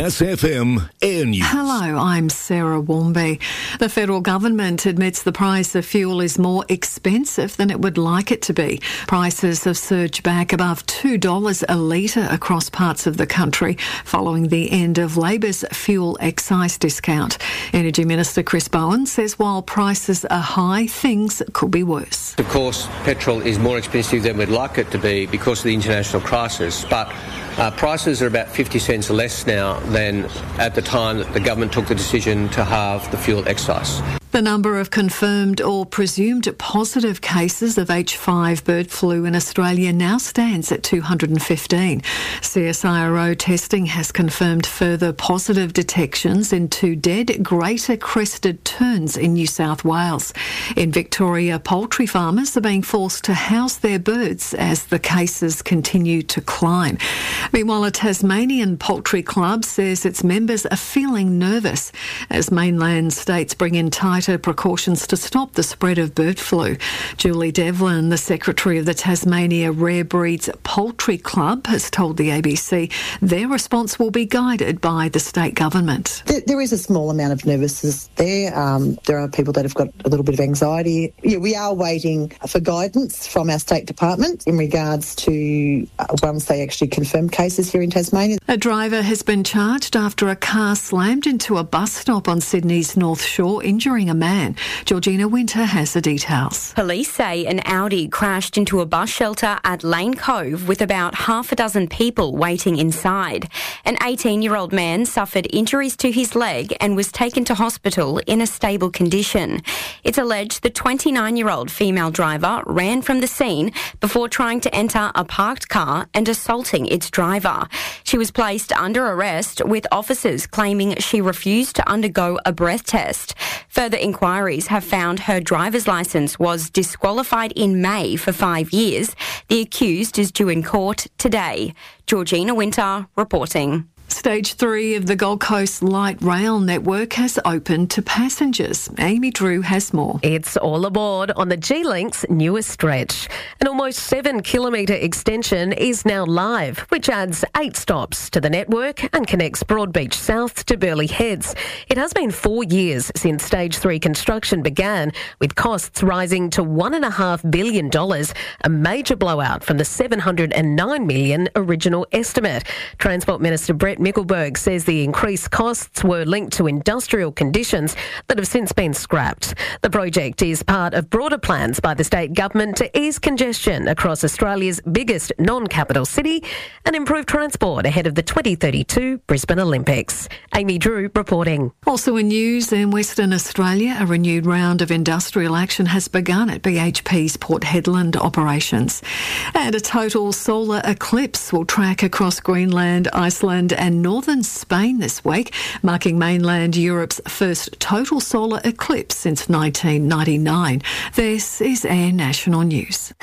SFM Air News. Hello, I'm Sarah Warmby. The federal government admits the price of fuel is more expensive than it would like it to be. Prices have surged back above $2 a litre across parts of the country following the end of Labor's fuel excise discount. Energy Minister Chris Bowen says while prices are high, things could be worse. Of course, petrol is more expensive than we'd like it to be because of the international crisis, but prices are about 50 cents less now than at the time that the government took the decision to halve the fuel excise. The number of confirmed or presumed positive cases of H5 bird flu in Australia now stands at 215. CSIRO testing has confirmed further positive detections in 2 dead greater crested terns in New South Wales. In Victoria, poultry farmers are being forced to house their birds as the cases continue to climb. Meanwhile, a Tasmanian poultry club says its members are feeling nervous as mainland states bring in tighter precautions to stop the spread of bird flu. Julie Devlin, the secretary of the Tasmania Rare Breeds Poultry Club, has told the ABC their response will be guided by the state government. There is a small amount of nervousness there. There are people that have got a little bit of anxiety. Yeah, we are waiting for guidance from our state department in regards to once they actually confirm cases here in Tasmania. A driver has been charged after a car slammed into a bus stop on Sydney's North Shore, injuring a man. Georgina Winter has the details. Police say an Audi crashed into a bus shelter at Lane Cove with about half a dozen people waiting inside. An 18-year-old man suffered injuries to his leg and was taken to hospital in a stable condition. It's alleged the 29-year-old female driver ran from the scene before trying to enter a parked car and assaulting its driver. She was placed under arrest, with officers claiming she refused to undergo a breath test. Further inquiries have found her driver's licence was disqualified in May for 5 years. The accused is due in court today. Georgina Winter reporting. Stage 3 of the Gold Coast Light Rail Network has opened to passengers. Amy Drew has more. It's all aboard on the G-Link's newest stretch. An almost 7-kilometre extension is now live, which adds 8 stops to the network and connects Broadbeach South to Burleigh Heads. It has been 4 years since Stage 3 construction began, with costs rising to $1.5 billion, a major blowout from the $709 million original estimate. Transport Minister Brett Mickelberg says the increased costs were linked to industrial conditions that have since been scrapped. The project is part of broader plans by the state government to ease congestion across Australia's biggest non-capital city and improve transport ahead of the 2032 Brisbane Olympics. Amy Drew reporting. Also in news, in Western Australia, a renewed round of industrial action has begun at BHP's Port Hedland operations. And a total solar eclipse will track across Greenland, Iceland and northern Spain this week, marking mainland Europe's first total solar eclipse since 1999. This is Air National News.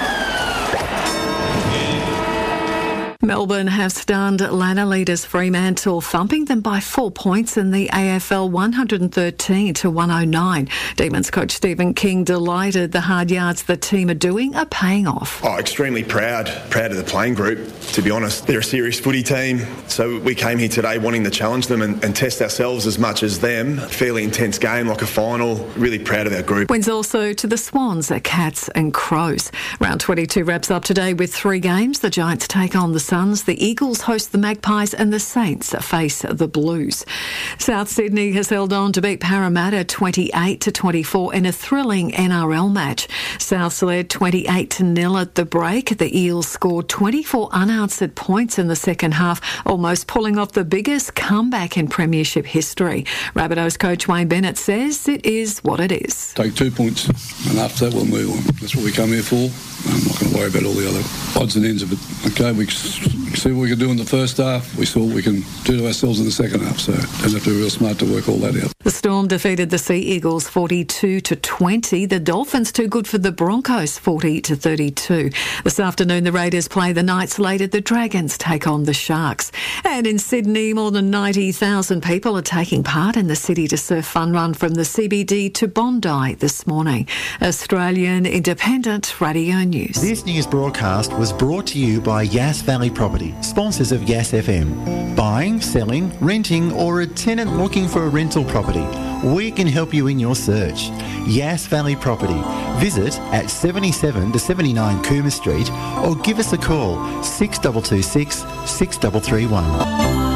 Melbourne have stunned Lanna leaders Fremantle, thumping them by 4 points in the AFL 113-109. Demons coach Stephen King delighted the hard yards the team are doing are paying off. Extremely proud of the playing group, to be honest. They're a serious footy team, so we came here today wanting to challenge them and test ourselves as much as them. Fairly intense game, like a final. Really proud of our group. Wins also to the Swans at Cats and Crows. Round 22 wraps up today with 3 games. The Giants take on the Suns, the Eagles host the Magpies and the Saints face the Blues. South Sydney has held on to beat Parramatta 28-24 in a thrilling NRL match. Souths led 28-0 at the break. The Eels scored 24 unanswered points in the second half, almost pulling off the biggest comeback in premiership history. Rabbitohs coach Wayne Bennett says it is what it is. Take 2 points and after that we'll move on. That's what we come here for. I'm not going to worry about all the other odds and ends of it. Okay, we see what we can do in the first half. We saw what we can do to ourselves in the second half, so don't have to be real smart to work all that out. The Storm defeated the Sea Eagles 42-20. The Dolphins too good for the Broncos 40-32. This afternoon the Raiders play the Knights. Later the Dragons take on the Sharks. And And in Sydney, more than 90,000 people are taking part in the City to Surf Fun Run from the CBD to Bondi this morning. Australian Independent Radio News. This news broadcast was brought to you by Yass Valley Property, sponsors of Yass FM. Buying, selling, renting, or a tenant looking for a rental property, we can help you in your search. Yass Valley Property. Visit at 77 to 79 Coomer Street or give us a call 6226 6331.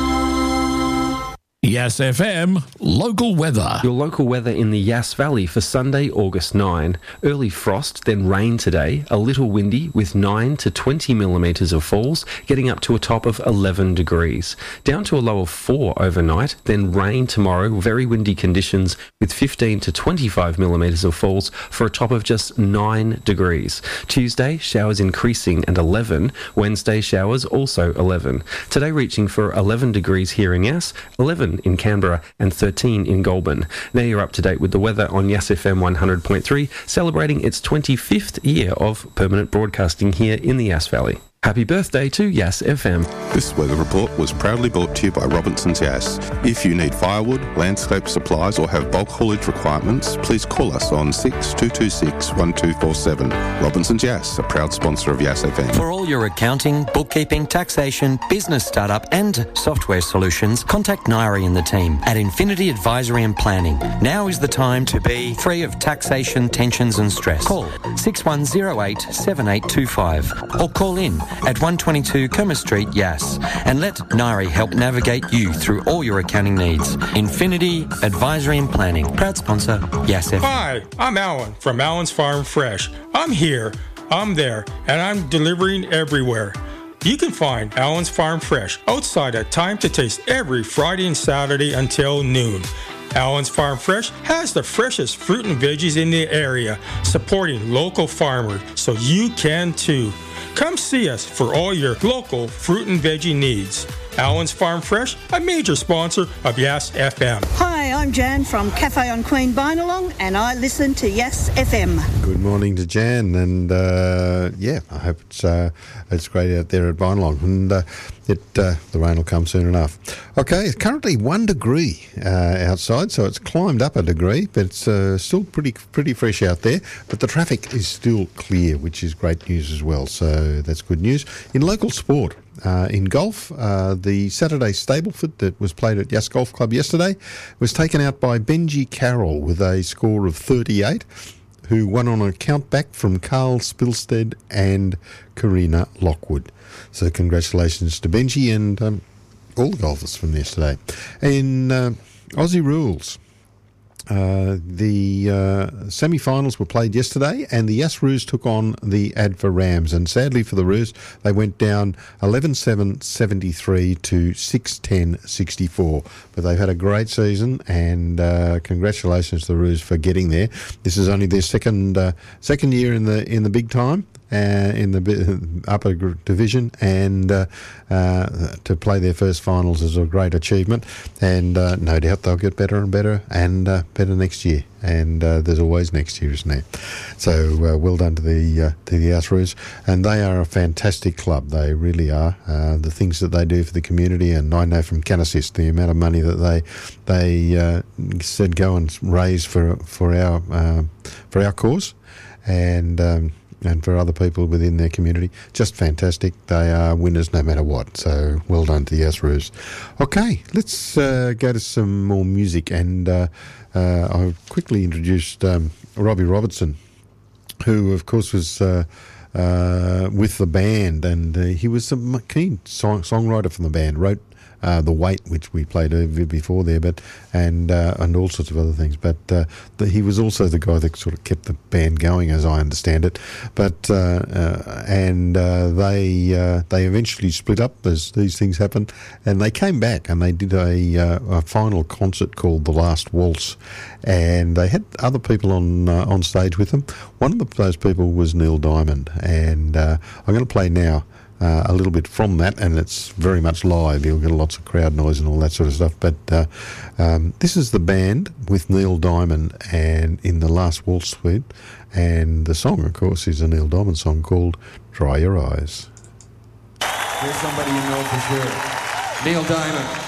Yass FM local weather. Your local weather in the Yass Valley for Sunday, August 9. Early frost, then rain today. A little windy with 9 to 20 millimetres of falls, getting up to a top of 11 degrees. Down to a low of 4 overnight, then rain tomorrow. Very windy conditions with 15 to 25 millimetres of falls for a top of just 9 degrees. Tuesday, showers increasing and 11. Wednesday, showers also 11. Today reaching for 11 degrees here in Yass, 11 in Canberra and 13 in Goulburn. Now you're up to date with the weather on Yass FM 100.3, celebrating its 25th year of permanent broadcasting here in the Yass Valley. Happy birthday to Yass FM. This weather report was proudly brought to you by Robinson's Yass. If you need firewood, landscape supplies or have bulk haulage requirements, please call us on 6226 1247. Robinson's Yass, a proud sponsor of Yass FM. For all your accounting, bookkeeping, taxation, business startup and software solutions, contact Nairi and the team at Infinity Advisory and Planning. Now is the time to be free of taxation, tensions and stress. Call 6108 7825 or call in at 122 Coomer Street, Yass, and let Nairi help navigate you through all your accounting needs. Infinity Advisory and Planning, proud sponsor, Yass FM. Hi, I'm Alan from Alan's Farm Fresh. I'm here, I'm there, and I'm delivering everywhere. You can find Alan's Farm Fresh outside at Time to Taste every Friday and Saturday until noon. Alan's Farm Fresh has the freshest fruit and veggies in the area, supporting local farmers, so you can too. Come see us for all your local fruit and veggie needs. Alan's Farm Fresh, a major sponsor of Yass FM. Hi, I'm Jan from Cafe on Queen Binalong, and I listen to Yass FM. Good morning to Jan, and I hope it's great out there at Binalong, and the rain will come soon enough. Okay, it's currently 1 degree outside, so it's climbed up a degree, but it's still pretty fresh out there. But the traffic is still clear, which is great news as well. So that's good news. In local sport, in golf, the Saturday Stableford that was played at Yass Golf Club yesterday was taken out by Benji Carroll with a score of 38, who won on a count back from Carl Spilstead and Karina Lockwood. So congratulations to Benji and all the golfers from yesterday. In Aussie Rules, the semi-finals were played yesterday, and the Yass Roos took on the Adfa Rams, and sadly for the Roos, they went down 11-7-73 to 6-10-64. But they've had a great season, and congratulations to the Roos for getting there. This is only their second year in the big time. In the upper division, and to play their first finals is a great achievement, and no doubt they'll get better and better and better next year, and there's always next year, isn't there? So well done to the Yass Roos, and they are a fantastic club. They really are. The things that they do for the community, and I know from Canassist the amount of money that they said go and raise for our cause, and for other people within their community. Just fantastic. They are winners no matter what. So well done to the Yass Roos. Okay, let's go to some more music. And I've quickly introduced Robbie Robertson, who, of course, was with the band. And he was a keen songwriter from the band, wrote The Wait, which we played before there, and all sorts of other things. But he was also the guy that sort of kept the band going, as I understand it. But they eventually split up as these things happen, and they came back and they did a final concert called The Last Waltz, and they had other people on stage with them. One of those people was Neil Diamond, and I'm going to play now a little bit from that, and it's very much live. You'll get lots of crowd noise and all that sort of stuff. But this is the band with Neil Diamond and in The Last Waltz Suite, and the song, of course, is a Neil Diamond song called Dry Your Eyes. Here's somebody you know for sure. Neil Diamond.